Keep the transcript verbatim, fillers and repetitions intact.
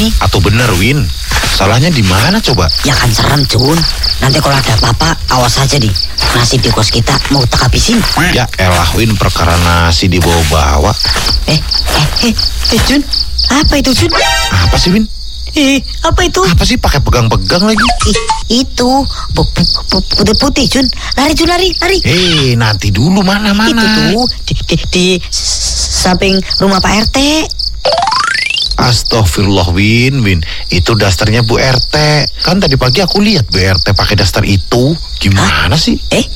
nih. Atau bener, Win? Salahnya di mana coba? Ya kan serem, Jun. Nanti kalau ada apa-apa, awas aja nih. Nasi di kos kita mau tak habisin. Ya elah, Win, perkara nasi dibawa-bawa. Eh, eh, eh, eh, Jun. Apa itu, Jun? Apa sih, Win? Eh, apa itu? Apa sih pakai pegang-pegang lagi? Ih, itu putih-putih, Jun. Lari, Jun, lari, lari. Eh, nanti dulu, mana-mana. Itu tuh di, di, di samping rumah Pak R T. Astagfirullah, Win, Win. Itu dasternya Bu R T. Kan tadi pagi aku lihat Bu R T pakai daster itu. Gimana Hah? sih? Eh,